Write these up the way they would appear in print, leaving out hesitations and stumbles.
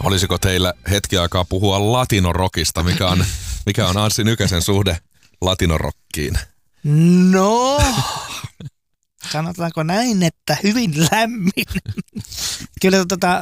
Olisiko teillä hetki aikaa puhua latinorokista? Mikä on Anssi Nykäsen suhde latinorokkiin? No, sanotaanko näin, että hyvin lämmin. Kyllä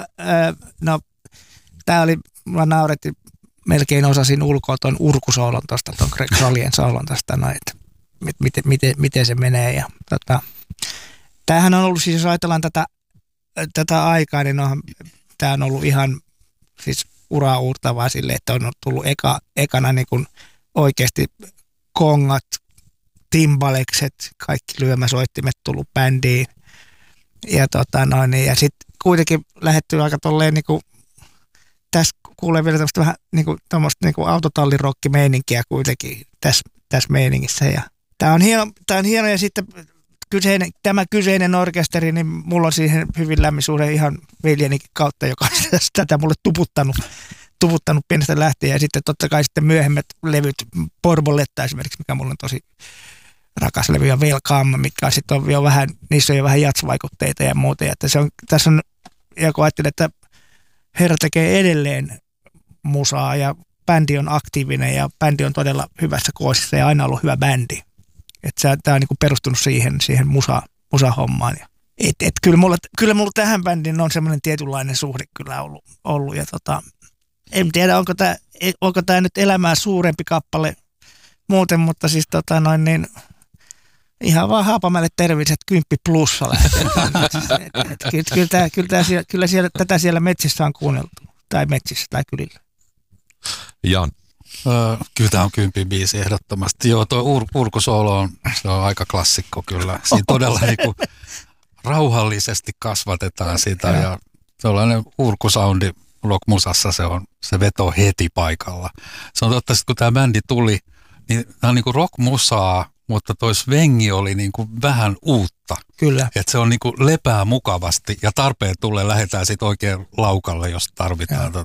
tää oli, mulla naurettiin, melkein osasin ulkoa tuon urkusoolon tuosta, tuon Greg Rollien soolon tuosta, että miten se menee. Ja, tämähän on ollut, siis jos ajatellaan tätä aikaa, niin tämä on ollut ihan siis uraa uurtavaa silleen, että on tullut ekana niin kuin oikeasti kongat, timbalekset, kaikki lyömäsoittimet tullut bändiin. Ja, ja sitten kuitenkin lähdetty aika tolleen niin kuin, tässä kuulee vielä tämmöistä vähän niin kuin autotallirokki-meininkiä kuitenkin tässä meiningissä. Ja tämä on hieno ja sitten tämä kyseinen orkesteri, niin mulla on siihen hyvin lämmin suhde ihan veljenikin kautta, joka on tätä mulle tuputtanut pienestä lähtien. Ja sitten totta kai sitten myöhemmät levyt, Borboletta esimerkiksi, mikä mulla on tosi rakas levy, ja Welcome, mikä sitten on jo vähän, niissä on jo vähän jatsvaikutteita ja muuta. Ja tässä on, ja kun ajattelin, että herra tekee edelleen musaa ja bändi on aktiivinen ja bändi on todella hyvässä koosissa ja aina ollut hyvä bändi. Että tämä on niinku perustunut siihen musahommaan. Kyllä mulla tähän bändiin on semmoinen tietynlainen suhde kyllä ollut. Ja en tiedä, onko tämä nyt elämää suurempi kappale muuten, mutta siis ihan vaan Haapamäelle terveiset 10 plussa lähtee. Kyllä tätä siellä metsissä on kuunneltu. Tai metsissä tai kylillä. Jan. Kyllä tämä on 10 biisi ehdottomasti. Joo, tuo urkusoolo on aika klassikko kyllä. Siinä todella niinku rauhallisesti kasvatetaan sitä ja sellainen urkusoundi rockmusassa se veto heti paikalla. Se on totta, että kun tämä bändi tuli, niin tämä on niinku rockmusaa, mutta toi svengi oli niinku vähän uutta. Kyllä. Että se on niinku lepää mukavasti ja tarpeen tulee lähdetään sitten oikein laukalle, jos tarvitaan.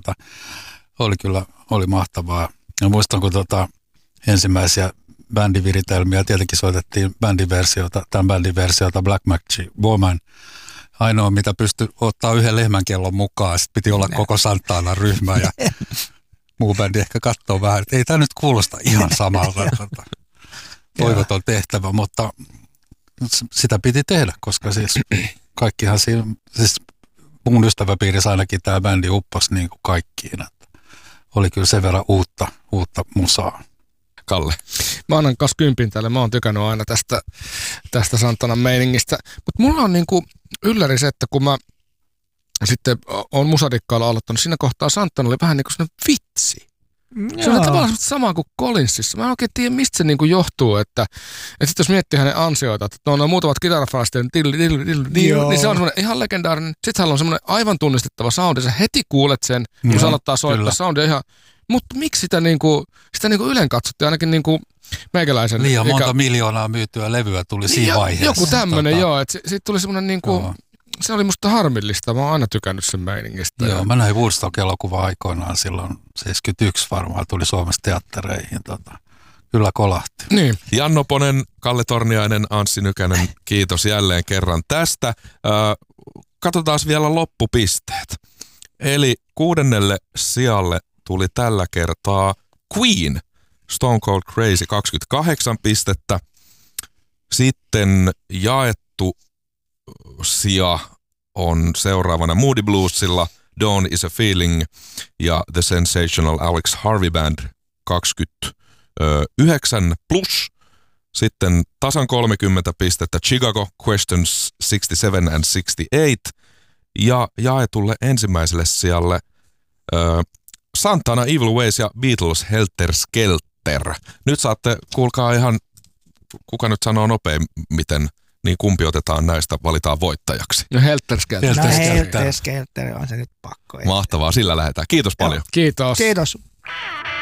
Oli mahtavaa. Ja muistan, kun ensimmäisiä bändiviritelmiä tietenkin soitettiin tämän bändin versiota Black Magic Woman. Ainoa, mitä pystyi ottaa yhden lehmänkellon mukaan. Sitten piti olla koko Santana ryhmä ja muu bändi ehkä katsoo vähän, että ei tämä nyt kuulosta ihan samalta. Toivoton tehtävä, mutta sitä piti tehdä, koska siis kaikkihan siinä, siis mun ystäväpiirissä ainakin tämä bändi upposi niin kuin kaikkiin. Oli kyllä sen verran uutta musaa. Kalle. Mä annan kas 10 tälle. Mä oon tykännyt aina tästä Santanan meiningistä. Mutta mulla on niinku ylläri se, että kun mä sitten oon musadikkaalla aloittanut, siinä kohtaa Santana oli vähän niin kuin sellainen vitsi. Se oli tavallaan sama kuin Collinsissa. Mä en oikein tiedä, mistä se niinku johtuu, että sitten jos miettii hänen ansioita, että on muutamat kitarafraastit, niin se on semmoinen ihan legendaarinen. Sitten hänellä on semmoinen aivan tunnistettava soundi. Sä heti kuulet sen, kun se aloittaa soittaa soundia ihan. Mutta miksi sitä niinku ylen katsottiin ainakin niinku meikäläisen. Liian monta miljoonaa myytyä levyä tuli siinä vaiheessa. Joku tämmöinen, joo. Että siitä tuli semmoinen niinku, se oli musta harmillista. Mä oon aina tykännyt sen meiningistä. Joo, mä näin Woodstock-elokuva aikoinaan silloin 71 varmaan tuli Suomessa teattereihin. Kyllä kolahti. Niin. Janno Ponen, Kalle Torniainen, Anssi Nykänen, kiitos jälleen kerran tästä. Katsotaan vielä loppupisteet. Eli 6. sijalle tuli tällä kertaa Queen, Stone Cold Crazy 28 pistettä. Sitten jaettu sija on seuraavana Moody Bluesilla Dawn is a Feeling ja The Sensational Alex Harvey Band 29 plus. Sitten tasan 30 pistettä Chicago Questions 67 and 68 ja jaetulle ensimmäiselle sijalle Santana, Evil Ways ja Beatles Helter Skelter. Nyt saatte, kuulkaa ihan, kuka nyt sanoo nopein, miten, niin kumpi otetaan näistä, valitaan voittajaksi. No Helter Skelter. Helter Skelter on se nyt pakko. Mahtavaa, sillä lähdetään. Kiitos paljon. Kiitos. Kiitos.